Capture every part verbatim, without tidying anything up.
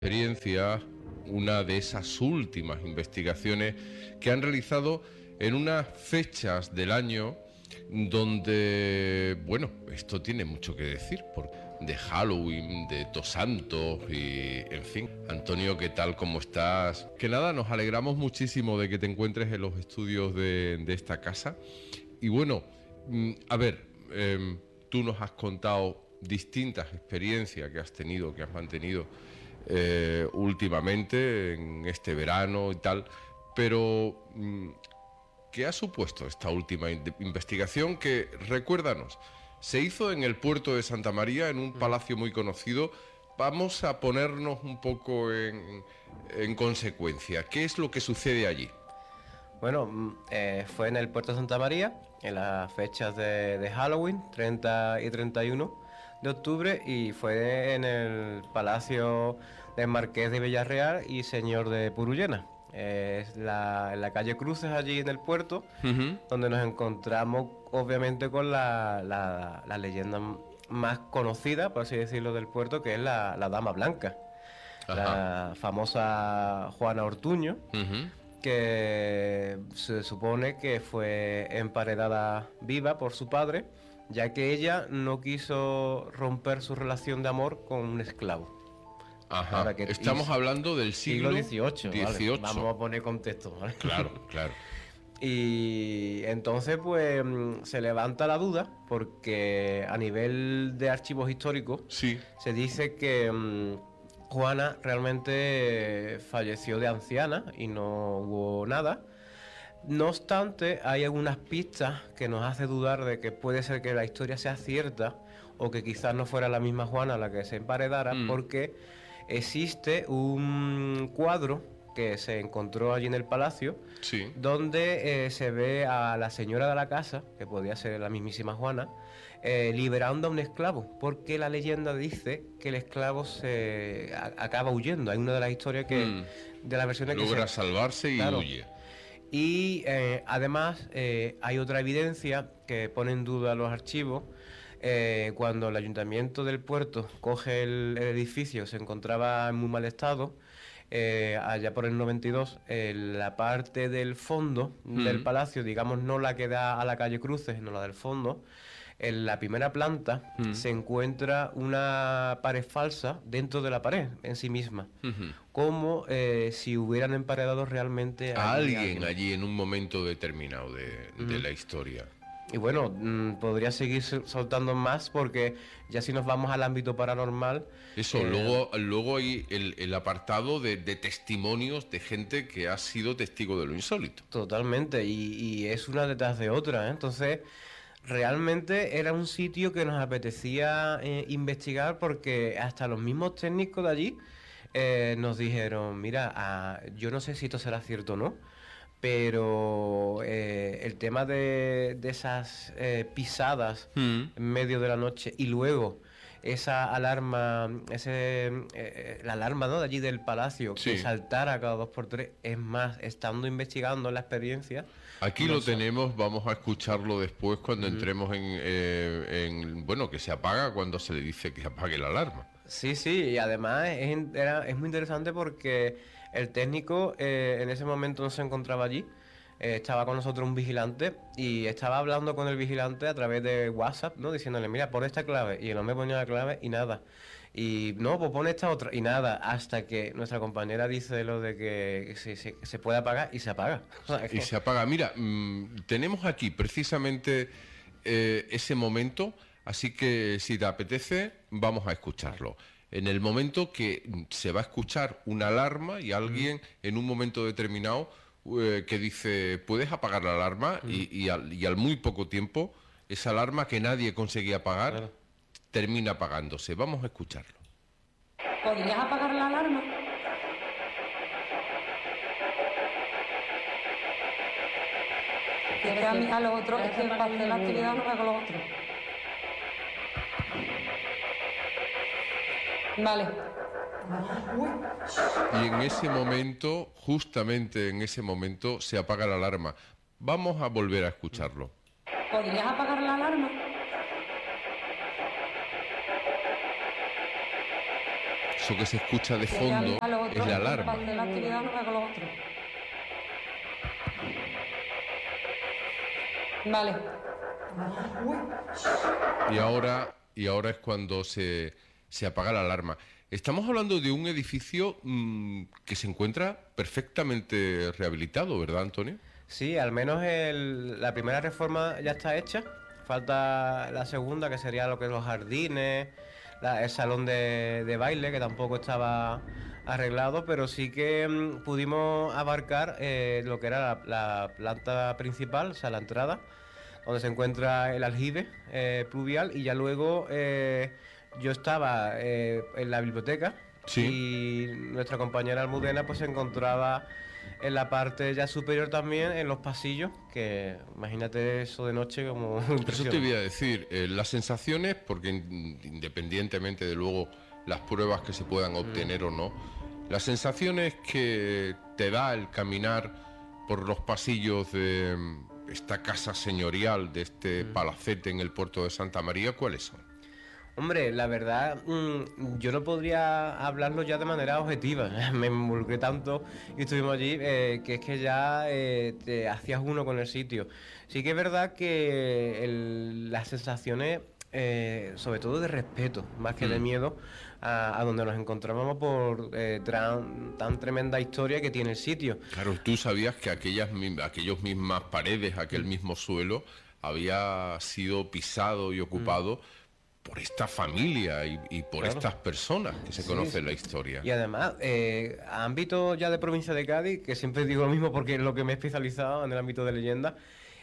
experiencia, una de esas últimas investigaciones que han realizado en unas fechas del año donde, bueno, esto tiene mucho que decir, por, de Halloween, de Todos Santos y, en fin. Antonio, ¿qué tal? ¿Cómo estás? Que nada, nos alegramos muchísimo de que te encuentres en los estudios de, de esta casa. Y bueno, a ver, eh, tú nos has contado distintas experiencias que has tenido, que has mantenido eh, últimamente, en este verano y tal, pero ¿qué ha supuesto esta última investigación que, recuérdanos, se hizo en el puerto de Santa María, en un palacio muy conocido? Vamos a ponernos un poco en, en consecuencia. ¿Qué es lo que sucede allí? Bueno, eh, fue en el puerto de Santa María, en las fechas de, de Halloween, treinta y treinta y uno de octubre, y fue en el palacio del Marqués de Villarreal y Señor de Purullena. Es eh, la, en la calle Cruces, allí en el puerto, uh-huh. donde nos encontramos obviamente con la, la, la leyenda más conocida, por así decirlo, del puerto, que es la, la Dama Blanca. Ajá. La famosa Juana Ortuño, uh-huh. que se supone que fue emparedada viva por su padre, ya que ella no quiso romper su relación de amor con un esclavo. Ajá. Que estamos hizo, hablando del siglo dieciocho. dieciocho. Vale. Vamos a poner contexto, ¿vale? Claro, claro. Y entonces pues se levanta la duda, porque a nivel de archivos históricos, sí, se dice que um, Juana realmente falleció de anciana y no hubo nada. No obstante, hay algunas pistas que nos hace dudar de que puede ser que la historia sea cierta, o que quizás no fuera la misma Juana la que se emparedara, mm. porque existe un cuadro que se encontró allí en el palacio, sí. donde eh, se ve a la señora de la casa, que podía ser la mismísima Juana, eh, liberando a un esclavo, porque la leyenda dice que el esclavo se a, acaba huyendo. Hay una de las historias que mm. de las versiones logra que se, salvarse y claro, huye. Y eh, además eh, hay otra evidencia que pone en duda los archivos. Eh, cuando el ayuntamiento del puerto coge el, el edificio, se encontraba en muy mal estado. Eh, allá por el noventa y dos, eh, la parte del fondo mm. del palacio, digamos no la que da a la calle Cruces, sino la del fondo, en la primera planta mm. se encuentra una pared falsa dentro de la pared en sí misma, uh-huh. como eh, si hubieran emparedado realmente a alguien, alguien allí en un momento determinado de, uh-huh. de la historia. Y bueno, mmm, podría seguir soltando más, porque ya si nos vamos al ámbito paranormal... Eso, eh... luego, luego hay el, el apartado de, de testimonios de gente que ha sido testigo de lo insólito. Totalmente, y, y es una detrás de otra, ¿eh? Entonces, realmente era un sitio que nos apetecía eh, investigar, porque hasta los mismos técnicos de allí eh, nos dijeron, mira, ah, yo no sé si esto será cierto o no, pero eh, el tema de, de esas eh, pisadas mm. en medio de la noche, y luego esa alarma, ese eh, la alarma, ¿no?, de allí del palacio, sí. que saltara cada dos por tres. Es más, estando investigando la experiencia... Aquí no lo sé. Tenemos, vamos a escucharlo después cuando mm. entremos en, eh, en... Bueno, que se apaga cuando se le dice que apague la alarma. Sí, sí, y además es, era, es muy interesante porque el técnico eh, en ese momento no se encontraba allí, eh, estaba con nosotros un vigilante, y estaba hablando con el vigilante a través de WhatsApp, ¿no?, diciéndole, mira, pon esta clave, y el hombre ponía la clave y nada, y no, pues pon esta otra, y nada, hasta que nuestra compañera dice lo de que se, se, se puede apagar, y se apaga. O sea, y se apaga. Mira, mmm, tenemos aquí precisamente eh, ese momento. Así que si te apetece, vamos a escucharlo. En el momento que se va a escuchar una alarma y alguien mm. en un momento determinado eh, que dice, ¿puedes apagar la alarma? Mm. Y, y, al, y al muy poco tiempo, esa alarma que nadie conseguía apagar, claro, termina apagándose. Vamos a escucharlo. ¿Podrías apagar la alarma? Es que a, mí, a los otros, es que para hacer la actividad no hago los otros. Vale. Y en ese momento, justamente en ese momento, se apaga la alarma. Vamos a volver a escucharlo. ¿Podrías apagar la alarma? eso que se escucha de Que ya fondo a lo otro, es la Para alarma. hacer la actividad no hago lo otro. Vale. Y ahora, y ahora es cuando se, se apaga la alarma. Estamos hablando de un edificio mmm, que se encuentra perfectamente rehabilitado, ¿verdad, Antonio? Sí, al menos el- la primera reforma ya está hecha. Falta la segunda, que sería lo que es los jardines, la- el salón de, de baile, que tampoco estaba arreglado, pero sí que mm, pudimos abarcar eh, lo que era la, la planta principal, o sea, la entrada, donde se encuentra el aljibe eh, pluvial, y ya luego eh, yo estaba eh, en la biblioteca Sí. y nuestra compañera Almudena pues se encontraba en la parte ya superior también, en los pasillos, que imagínate eso de noche como Eso te impresionante. voy a decir, eh, las sensaciones, porque in- independientemente de luego las pruebas que se puedan obtener o no, las sensaciones que te da el caminar por los pasillos de mm, esta casa señorial, de este palacete en el puerto de Santa María, ¿cuáles son? Hombre, la verdad, mm, yo no podría hablarlo ya de manera objetiva. Me involucré tanto y estuvimos allí eh, que es que ya eh, te hacías uno con el sitio. Sí que es verdad que el- las sensaciones, eh, sobre todo de respeto, más que de Mm. miedo, a, a donde nos encontrábamos por eh, tran- tan tremenda historia que tiene el sitio. Claro, tú sabías que aquellas, mi- aquellos mismas paredes, aquel mismo suelo, había sido pisado y ocupado por esta familia y, y por Claro. estas personas que se Sí, conocen sí. la historia. Y además, eh, a ámbito ya de provincia de Cádiz, que siempre digo lo mismo porque es lo que me he especializado en el ámbito de leyenda,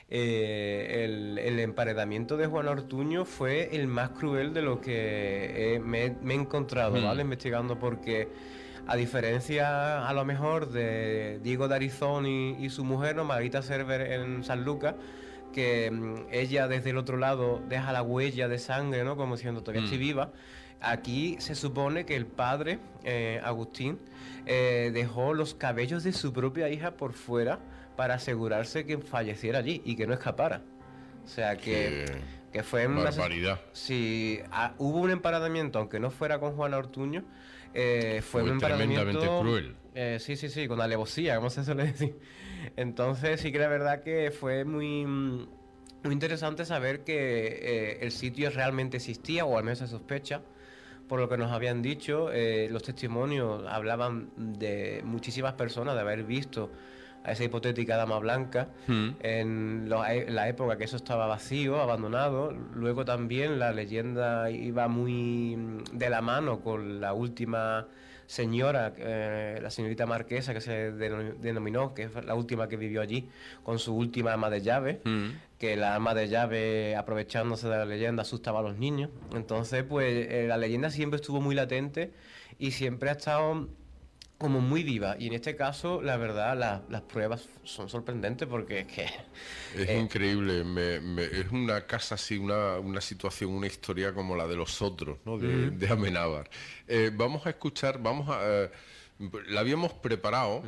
eh, el, el emparedamiento de Juan Ortuño fue el más cruel de lo que eh, me, me he encontrado, ¿vale? Mm. Investigando, porque a diferencia a lo mejor de Diego de Arizón y, y su mujer, ¿no? Margarita Cerver en San Lucas, que mm, ella desde el otro lado deja la huella de sangre, ¿no? Como diciendo, todavía estoy Mm. viva. Aquí se supone que el padre, eh, Agustín, eh, dejó los cabellos de su propia hija por fuera para asegurarse que falleciera allí y que no escapara. O sea que, Qué que fue una... barbaridad. Si ah, hubo un emparedamiento, aunque no fuera con Juana Ortuño, eh, fue, Fue un tremendamente emparedamiento... cruel. eh, sí, sí, sí, con alevosía, como se suele decir. Entonces sí que la verdad que fue muy... mm, muy interesante saber que eh, el sitio realmente existía, o al menos se sospecha, por lo que nos habían dicho. Eh, los testimonios hablaban de muchísimas personas de haber visto a esa hipotética dama blanca Mm. en, lo- en la época que eso estaba vacío, abandonado. Luego también la leyenda iba muy mm, de la mano con la última señora, eh, la señorita marquesa, que se deno- denominó, que es la última que vivió allí, con su última ama de llave, Mm. que la ama de llave, aprovechándose de la leyenda, asustaba a los niños. Entonces, pues eh, la leyenda siempre estuvo muy latente y siempre ha estado como muy viva. Y en este caso, la verdad, la- las pruebas son sorprendentes, porque es que... Es eh, increíble, me- me- es una casa así, una, una situación, una historia como la de los otros, ¿no? De, de Amenábar. Eh, vamos a escuchar, vamos a... eh, la habíamos preparado,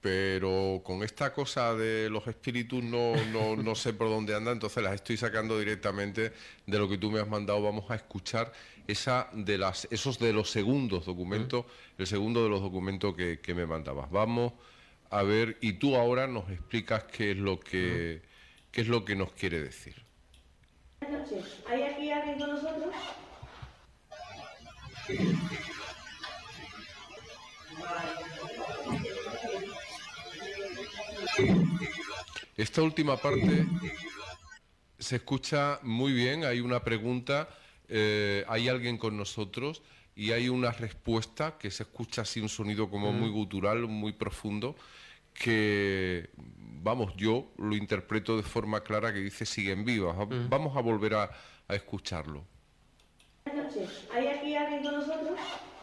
pero con esta cosa de los espíritus no, no, no sé por dónde anda, entonces las estoy sacando directamente de lo que tú me has mandado. Vamos a escuchar esa de las, esos de los segundos documentos, el segundo de los documentos que, que me mandabas. Vamos a ver, y tú ahora nos explicas qué es lo que, qué es lo que nos quiere decir. Buenas noches. ¿Hay aquí alguien con nosotros? Esta última parte se escucha muy bien, hay una pregunta, eh, hay alguien con nosotros y hay una respuesta que se escucha así un sonido como muy gutural, muy profundo, que, vamos, yo lo interpreto de forma clara, que dice siguen vivas. Va- Vamos a volver a, a escucharlo. Buenas noches. ¿Hay aquí alguien con nosotros?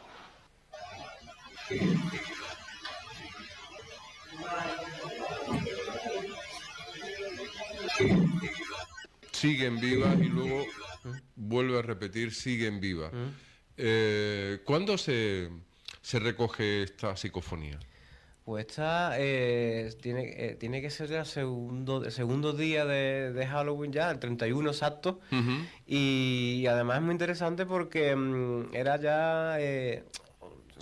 Siguen vivas y luego vuelve a repetir siguen vivas. Eh, ¿Cuándo se, se recoge esta psicofonía? Pues esta eh, tiene, eh, tiene que ser el segundo, el segundo día de, de Halloween ya, el treinta y uno exacto. Y, además es muy interesante porque mm, era ya... eh,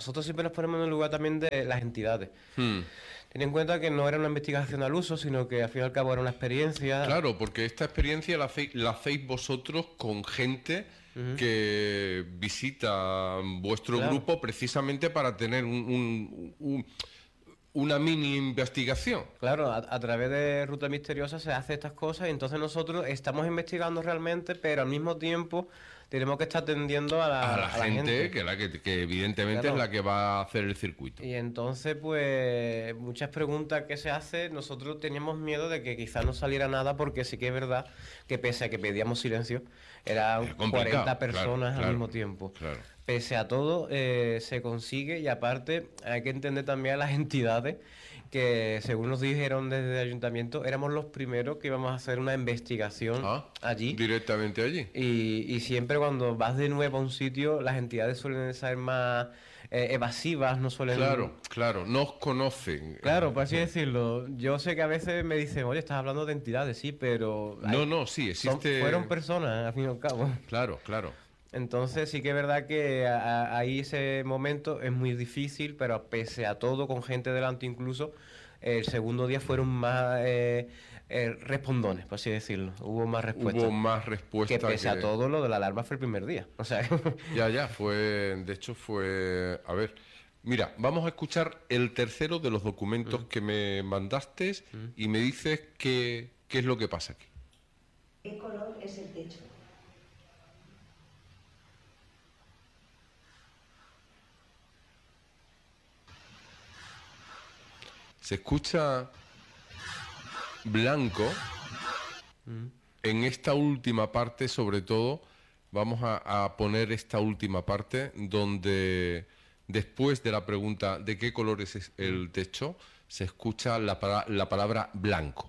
nosotros siempre nos ponemos en el lugar también de las entidades. Hmm. Ten en cuenta que no era una investigación al uso, sino que al fin y al cabo era una experiencia. Claro, porque esta experiencia la hacéis, la hacéis vosotros con gente uh-huh. que visita vuestro claro. grupo precisamente para tener un, un, un, una mini investigación. Claro, a, a través de Ruta Misteriosa se hace estas cosas y entonces nosotros estamos investigando realmente, pero al mismo tiempo tenemos que estar atendiendo a la, a la, a la gente, gente, que, la que, que evidentemente claro. es la que va a hacer el circuito. Y entonces, pues, muchas preguntas que se hacen, nosotros teníamos miedo de que quizás no saliera nada, porque sí que es verdad que pese a que pedíamos silencio, eran cuarenta personas claro, claro, al mismo tiempo. Claro. Pese a todo, eh, se consigue, y aparte hay que entender también a las entidades que, según nos dijeron desde el ayuntamiento, éramos los primeros que íbamos a hacer una investigación ah, allí. Directamente allí. Y, y siempre cuando vas de nuevo a un sitio, las entidades suelen ser más eh, evasivas, no suelen... Claro, claro, nos conocen. Claro, por así decirlo. Yo sé que a veces me dicen, oye, estás hablando de entidades, sí, pero... No, hay... no, sí, existe... Son, fueron personas, al fin y al cabo. Claro, claro. Entonces sí que es verdad que a, a, ahí ese momento es muy difícil, pero pese a todo, con gente delante incluso, el segundo día fueron más eh, eh, respondones, por así decirlo. Hubo más respuestas. Hubo más respuestas. Que pese que... a todo, lo de la alarma fue el primer día. O sea... Ya, ya, fue... De hecho fue... A ver... Mira, vamos a escuchar el tercero de los documentos mm. que me mandaste mm. y me dices qué, qué es lo que pasa aquí. ¿Qué color es el techo? Se escucha blanco mm. en esta última parte, sobre todo. Vamos a, a poner esta última parte donde después de la pregunta de qué color es el techo, se escucha la, la palabra blanco.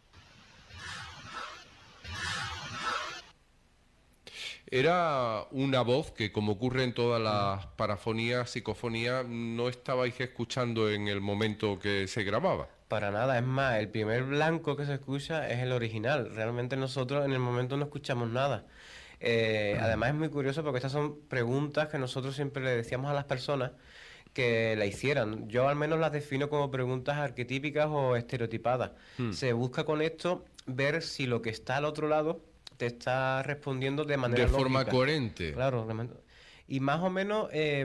Era una voz que, como ocurre en todas las parafonías, psicofonías, no estabais escuchando en el momento que se grababa. Para nada, es más, el primer blanco que se escucha es el original. Realmente nosotros en el momento no escuchamos nada. Eh, además es muy curioso porque estas son preguntas que nosotros siempre le decíamos a las personas que la hicieran. Yo al menos las defino como preguntas arquetípicas o estereotipadas. Hmm. Se busca con esto ver si lo que está al otro lado te está respondiendo de manera de forma lógica. Coherente. Claro, y más o menos, eh,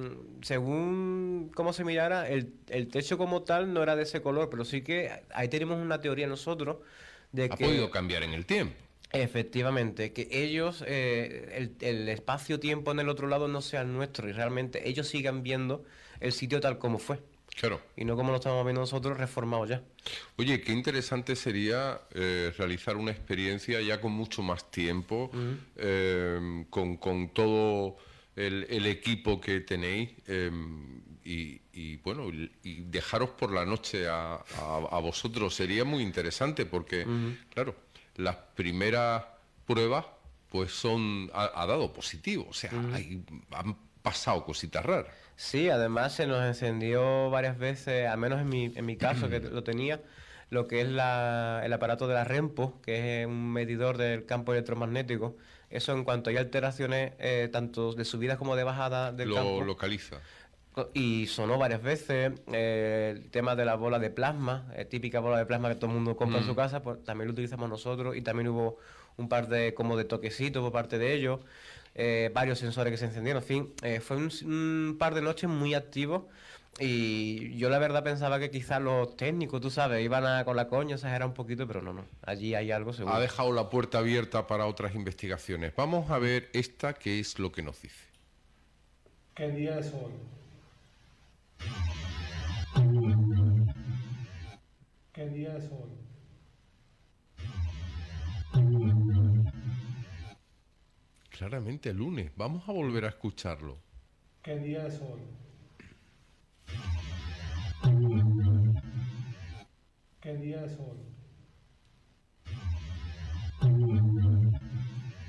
según cómo se mirara, el, el techo como tal no era de ese color, pero sí que ahí tenemos una teoría nosotros de ha que... Ha podido cambiar en el tiempo. Efectivamente, que ellos, eh, el, el espacio-tiempo en el otro lado no sea el nuestro y realmente ellos sigan viendo el sitio tal como fue. Claro. Y no como lo estamos viendo nosotros reformados ya. Oye, qué interesante sería eh, realizar una experiencia ya con mucho más tiempo, uh-huh. eh, con, con todo el, el equipo que tenéis eh, y, y bueno, y, y dejaros por la noche a, a, a vosotros. Sería muy interesante porque, uh-huh. claro, las primeras pruebas pues son ha, ha dado positivo, o sea, uh-huh. hay, han pasado cositas raras. Sí, además se nos encendió varias veces, al menos en mi, en mi caso que lo tenía, lo que es la, el aparato de la REMPO, que es un medidor del campo electromagnético. Eso en cuanto hay alteraciones, eh, tanto de subidas como de bajadas del lo campo. Lo localiza. Y sonó varias veces. Eh, el tema de la bola de plasma, eh, típica bola de plasma que todo el mundo compra mm. en su casa, pues también lo utilizamos nosotros y también hubo un par de como de toquecitos por parte de ellos. Eh, varios sensores que se encendieron, en fin, eh, fue un, un par de noches muy activos y yo la verdad pensaba que quizás los técnicos, tú sabes, iban a, con la coña, exagerar un poquito, pero no, no, allí hay algo seguro. Ha dejado la puerta abierta para otras investigaciones. Vamos a ver esta, que es lo que nos dice. ¿Qué día es hoy? ¿Qué día es hoy? Claramente el lunes. Vamos a volver a escucharlo. ¿Qué día es hoy? ¿Qué día es hoy?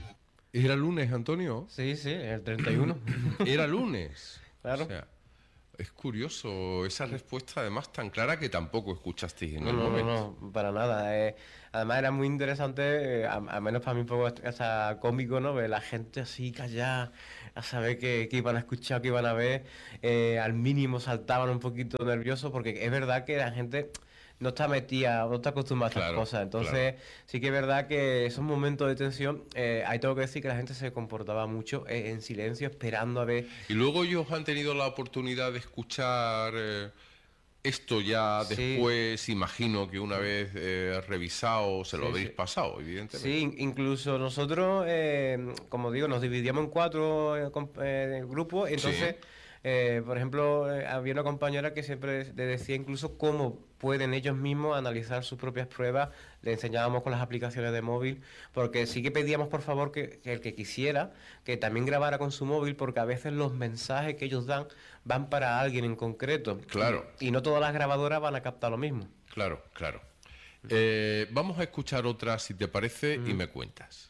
¿Era lunes, Antonio? Sí, sí, el treinta y uno. Era lunes. Claro. O sea, Es curioso esa respuesta, además tan clara que tampoco escuchasteis en No, el no, no, momento. no, para nada. eh. Además era muy interesante, eh, a- al menos para mí un poco hasta cómico, ¿no? Ver la gente así callada, a saber que, que iban a escuchar, que iban a ver. eh, al mínimo saltaban un poquito nerviosos, porque es verdad que la gente no está metida, no está acostumbrada a estas Claro, cosas. claro. Entonces, sí que es verdad que esos momentos de tensión, eh, ahí tengo que decir que la gente se comportaba mucho eh, en silencio, esperando a ver. Y luego ellos han tenido la oportunidad de escuchar eh, esto ya Sí. después, imagino que una vez eh, revisado se lo Sí, habréis sí. pasado, evidentemente. Sí, in- incluso nosotros, eh, como digo, nos dividíamos en cuatro eh, com- eh, grupos. Entonces, eh, por ejemplo, eh, había una compañera que siempre de- decía incluso cómo pueden ellos mismos analizar sus propias pruebas. Le enseñábamos con las aplicaciones de móvil, porque sí que pedíamos por favor que, que el que quisiera, que también grabara con su móvil, porque a veces los mensajes que ellos dan van para alguien en concreto. Claro. Y, y no todas las grabadoras van a captar lo mismo. Claro, claro. Eh, vamos a escuchar otra, si te parece, y me cuentas.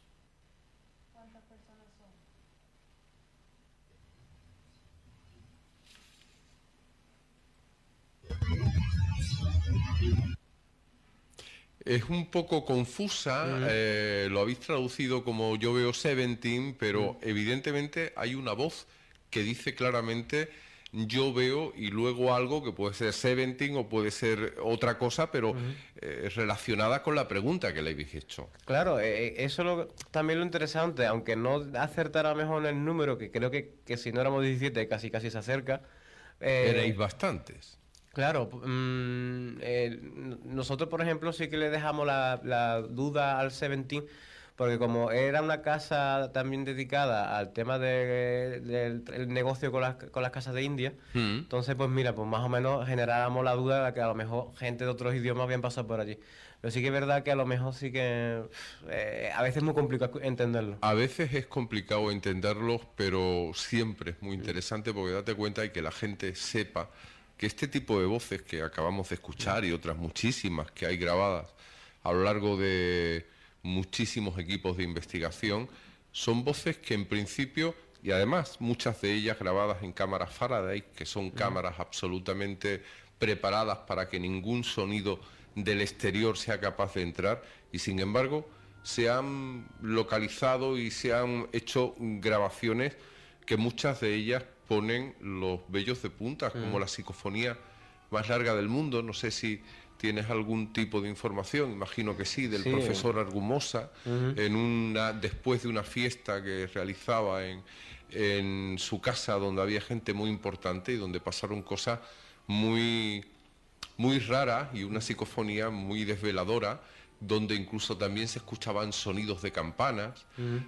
Es un poco confusa, eh, lo habéis traducido como yo veo seventeen, pero evidentemente hay una voz que dice claramente yo veo y luego algo que puede ser seventeen o puede ser otra cosa, pero eh, relacionada con la pregunta que le habéis hecho. Claro, eh, eh, eso es lo, también lo interesante, aunque no acertara mejor en el número, que creo que, que si no éramos diecisiete casi casi se acerca. eh, Erais bastantes. Claro, p- mm, eh, n- nosotros por ejemplo sí que le dejamos la, la duda al seventeen, porque como era una casa también dedicada al tema de- del el negocio con las, con las casas de India, Mm. entonces pues mira, pues más o menos generábamos la duda de que a lo mejor gente de otros idiomas habían pasado por allí. Pero sí que es verdad que a lo mejor sí que eh, a veces es muy complicado entenderlo. A veces es complicado entenderlos, pero siempre es muy interesante porque date cuenta de que la gente sepa que este tipo de voces que acabamos de escuchar y otras muchísimas que hay grabadas a lo largo de muchísimos equipos de investigación son voces que en principio, y además muchas de ellas grabadas en cámaras Faraday, que son cámaras absolutamente preparadas para que ningún sonido del exterior sea capaz de entrar, y sin embargo se han localizado y se han hecho grabaciones que muchas de ellas ponen los vellos de punta, como la psicofonía más larga del mundo. No sé si tienes algún tipo de información, imagino que sí, del Sí. profesor Argumosa, en una, después de una fiesta que realizaba en, en su casa, donde había gente muy importante y donde pasaron cosas muy, muy raras y una psicofonía muy desveladora, donde incluso también se escuchaban sonidos de campanas,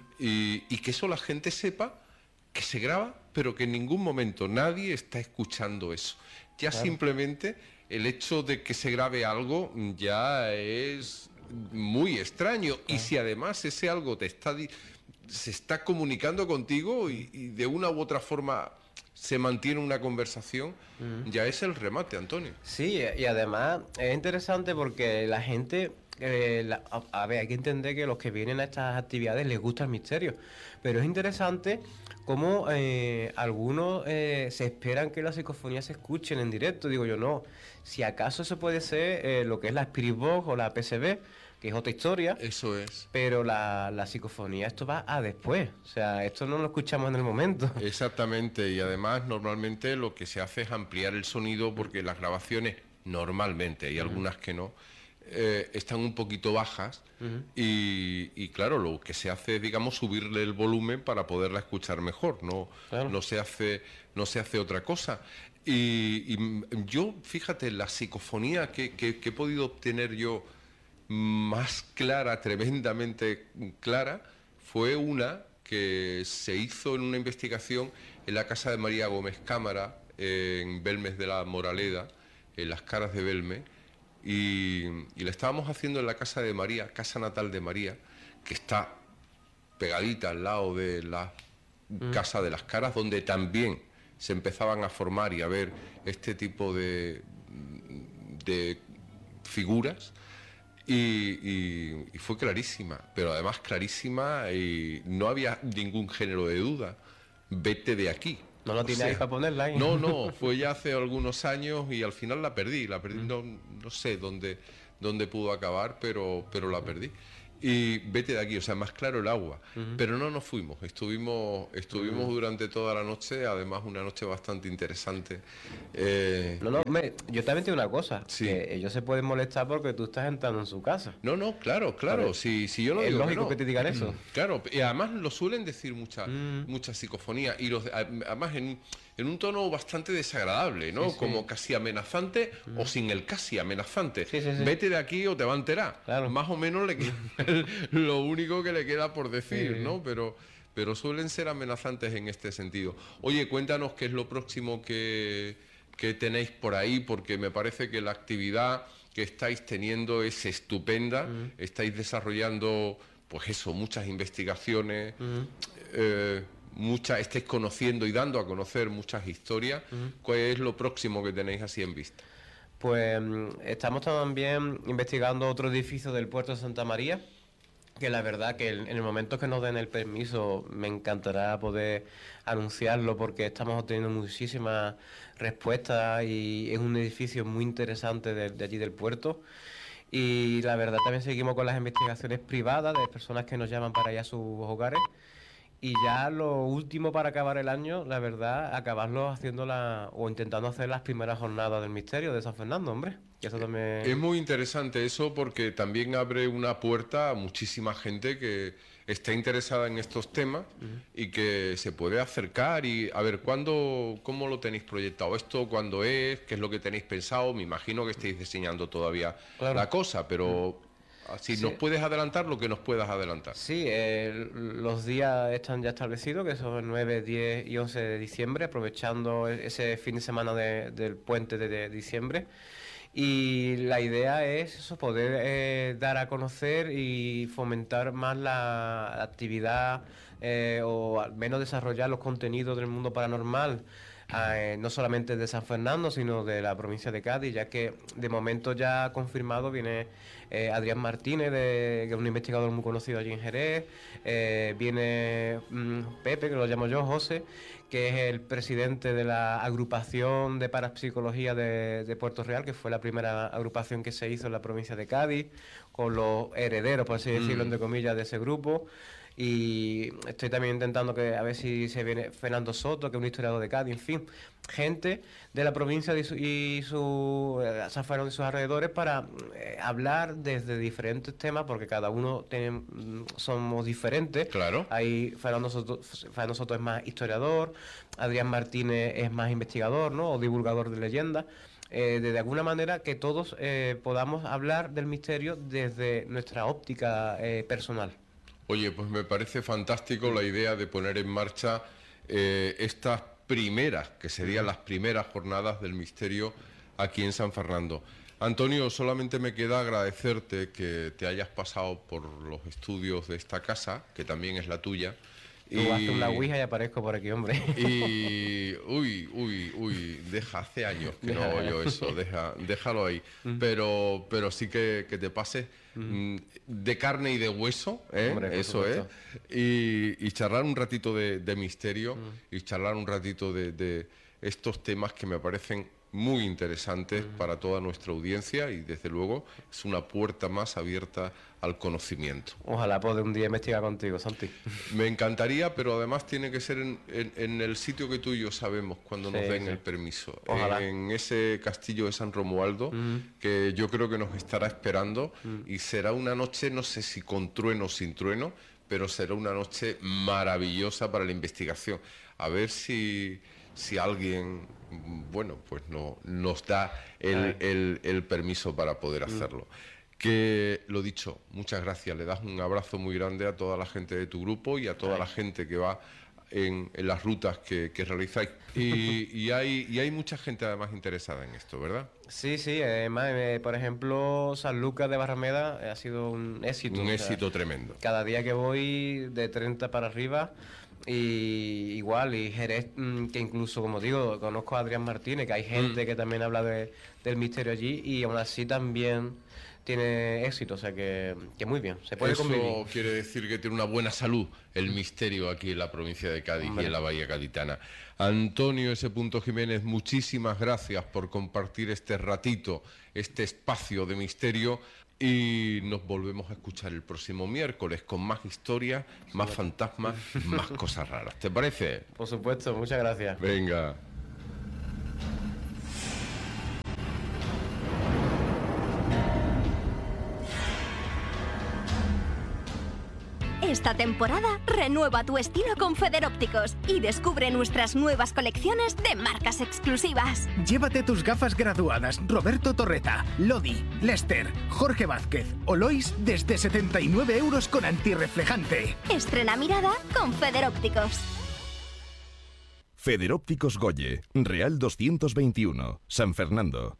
y, y que eso la gente sepa que se graba, pero que en ningún momento nadie está escuchando eso. Ya simplemente el hecho de que se grabe algo ya es muy extraño. Y si además ese algo te está di- se está comunicando contigo y, y de una u otra forma se mantiene una conversación, ya es el remate, Antonio. Sí, y además es interesante porque la gente, eh, la- a, a ver, hay que entender que los que vienen a estas actividades les gusta el misterio, pero es interesante cómo eh, algunos eh, se esperan que las psicofonías se escuchen en directo. Digo yo, no, si acaso eso puede ser eh, lo que es la Spirit Box o la P C B, que es otra historia. Eso es. Pero la, la psicofonía, esto va a después. O sea, esto no lo escuchamos en el momento. Exactamente, y además normalmente lo que se hace es ampliar el sonido porque las grabaciones normalmente, hay algunas que no, eh, están un poquito bajas y, y claro, lo que se hace es, digamos, subirle el volumen para poderla escuchar mejor, no, Claro. no, se, hace, no se hace otra cosa. Y, y, mm, yo, fíjate, la psicofonía que, que- que he podido obtener yo más clara, tremendamente clara, fue una que se hizo en una investigación en la casa de María Gómez Cámara, en Belmes de la Moraleda, en las Caras de Belme, y, y la estábamos haciendo en la casa de María, casa natal de María, que está pegadita al lado de la casa de las Caras, donde también se empezaban a formar y a ver este tipo de, de figuras. Y, y- y fue clarísima, pero además clarísima y no había ningún género de duda. Vete de aquí. No lo o tiene sea, ahí para ponerla ahí. No, no, fue ya hace algunos años y al final la perdí. La perdí, no, no sé dónde, dónde pudo acabar, pero, pero la perdí. Y vete de aquí, o sea, más claro el agua. Uh-huh. Pero no nos fuimos, estuvimos estuvimos uh-huh. durante toda la noche, además una noche bastante interesante. Eh, no, no, me, yo también tengo una cosa, sí. que ellos se pueden molestar porque tú estás entrando en su casa. No, no, claro, claro, si, si yo lo es digo lógico que, no. que te digan eso. Claro, y además lo suelen decir mucha, mm. mucha psicofonía, y los, además en, en un tono bastante desagradable, ¿no? Sí, sí. Como casi amenazante mm. o sin el casi amenazante. Sí, sí, sí. Vete de aquí o te va a enterar. Claro. Más o menos le queda lo único que le queda por decir, sí. ¿no? Pero, pero suelen ser amenazantes en este sentido. Oye, cuéntanos qué es lo próximo que, que tenéis por ahí, porque me parece que la actividad que estáis teniendo es estupenda. Mm. Estáis desarrollando, pues eso, muchas investigaciones, mm. eh, muchas, estáis conociendo y dando a conocer muchas historias. Mm. ¿Cuál es lo próximo que tenéis así en vista? Pues estamos también investigando otro edificio del puerto de Santa María, que la verdad que en el momento que nos den el permiso me encantará poder anunciarlo, porque estamos obteniendo muchísimas respuestas y es un edificio muy interesante de, de allí del puerto. Y la verdad también seguimos con las investigaciones privadas de personas que nos llaman para ir a sus hogares. Y ya lo último para acabar el año, la verdad, acabarlo haciendo la, o intentando hacer las primeras jornadas del misterio de San Fernando, hombre. Que eso también... Es muy interesante eso, porque también abre una puerta a muchísima gente que está interesada en estos temas uh-huh. y que se puede acercar y a ver, ¿cuándo, cómo lo tenéis proyectado esto? ¿Cuándo es? ¿Qué es lo que tenéis pensado? Me imagino que estáis diseñando todavía claro. la cosa, pero... Uh-huh. Si sí. nos puedes adelantar lo que nos puedas adelantar. Sí, eh, los días están ya establecidos, que son nueve, diez y once de diciembre, aprovechando ese fin de semana de, del puente de, de diciembre. Y la idea es eso, poder eh, dar a conocer y fomentar más la actividad eh, o al menos desarrollar los contenidos del mundo paranormal. Eh, no solamente de San Fernando, sino de la provincia de Cádiz, ya que de momento ya confirmado viene eh, Adrián Martínez, de, que es un investigador muy conocido allí en Jerez, eh, viene mm, Pepe, que lo llamo yo, José, que es el presidente de la agrupación de parapsicología de, de Puerto Real, que fue la primera agrupación que se hizo en la provincia de Cádiz, con los herederos, por así decirlo, mm. entre comillas, de ese grupo. Y estoy también intentando que a ver si se viene Fernando Soto, que es un historiador de Cádiz, en fin, gente de la provincia de su, y su eh, San Fernando y sus alrededores para eh, hablar desde diferentes temas, porque cada uno tiene, somos diferentes. Claro. Ahí Fernando Soto, Fernando Soto es más historiador, Adrián Martínez es más investigador, ¿no? O divulgador de leyendas. Eh, de, de alguna manera que todos eh, podamos hablar del misterio desde nuestra óptica eh, personal. Oye, pues me parece fantástico la idea de poner en marcha eh, estas primeras, que serían las primeras jornadas del misterio aquí en San Fernando. Antonio, solamente me queda agradecerte que te hayas pasado por los estudios de esta casa, que también es la tuya. Tú y... haces una ouija y aparezco por aquí, hombre. Y... Uy, uy, uy, deja, hace años que no hago yo eso, deja, déjalo ahí. Mm. Pero, pero sí que, que te pases mm. de carne y de hueso, ¿eh? Hombre, eso es. ¿eh? Y, y charlar un ratito de, de misterio mm. y charlar un ratito de, de estos temas que me parecen muy interesantes mm. para toda nuestra audiencia y desde luego es una puerta más abierta al conocimiento. Ojalá pueda un día investigar contigo, Santi. Me encantaría, pero además tiene que ser en, en, en el sitio que tú y yo sabemos cuando sí, nos den sí. el permiso. Ojalá. En ese castillo de San Romualdo, mm. que yo creo que nos estará esperando mm. y será una noche, no sé si con trueno o sin trueno, pero será una noche maravillosa para la investigación. A ver si... si alguien, bueno, pues no, nos da el, el, el permiso para poder hacerlo. Mm. Que, lo dicho, muchas gracias, le das un abrazo muy grande a toda la gente de tu grupo y a toda Ay. la gente que va en, en las rutas que, que realizáis. Y, y, hay, y hay mucha gente además interesada en esto, ¿verdad? Sí, sí, además, eh, por ejemplo, San Lucas de Barrameda eh, ha sido un éxito. Un o éxito sea, tremendo. Cada día que voy de treinta para arriba... Y igual, y Jerez, mm, que incluso, como digo, conozco a Adrián Martínez, que hay gente Mm. que también habla de, del misterio allí, y aún así también tiene éxito, o sea que, que muy bien, se puede Eso convivir. quiere decir que tiene una buena salud el misterio aquí en la provincia de Cádiz Hombre. y en la Bahía Gaditana. Antonio S. Jiménez, muchísimas gracias por compartir este ratito, este espacio de misterio, y nos volvemos a escuchar el próximo miércoles con más historias, más fantasmas, más cosas raras. ¿Te parece? Por supuesto, muchas gracias. Venga. Esta temporada renueva tu estilo con Federópticos y descubre nuestras nuevas colecciones de marcas exclusivas. Llévate tus gafas graduadas Roberto Torreta, Lodi, Lester, Jorge Vázquez o Lois desde setenta y nueve euros con antirreflejante. Estrena mirada con Federópticos. Federópticos Goye, Real doscientos veintiuno, San Fernando.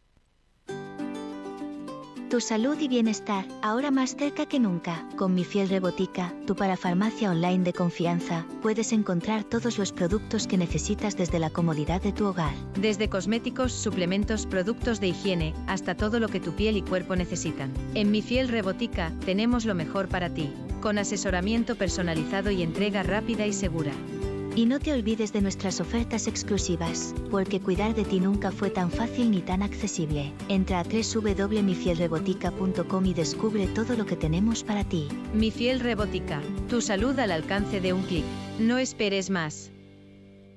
Tu salud y bienestar, ahora más cerca que nunca. Con Mi Fiel Rebotica, tu parafarmacia online de confianza, puedes encontrar todos los productos que necesitas desde la comodidad de tu hogar. Desde cosméticos, suplementos, productos de higiene, hasta todo lo que tu piel y cuerpo necesitan. En Mi Fiel Rebotica, tenemos lo mejor para ti, con asesoramiento personalizado y entrega rápida y segura. Y no te olvides de nuestras ofertas exclusivas, porque cuidar de ti nunca fue tan fácil ni tan accesible. Entra a doble u doble u doble u punto mi fiel rebotica punto com y descubre todo lo que tenemos para ti. Mi Fiel Rebotica, tu salud al alcance de un clic. No esperes más.